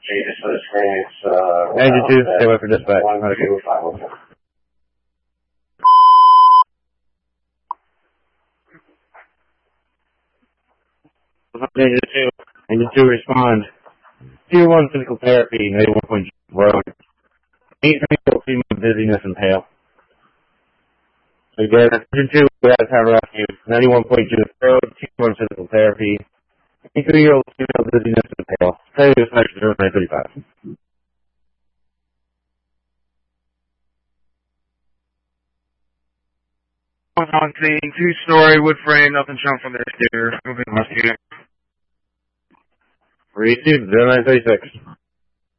Agent 2, stay away for dispatch. Agent 2, respond. Tier 1 physical therapy, 91 road. 8 female dizziness and pale. Again, Agent 2, we have power rescue, 91.2 road, Tier 1 physical therapy. 83-year-old female dizziness and pale. Pay dispatch 0935. On scene, 2-story wood frame, nothing shown from the exterior. Moving rescue. Received 0936.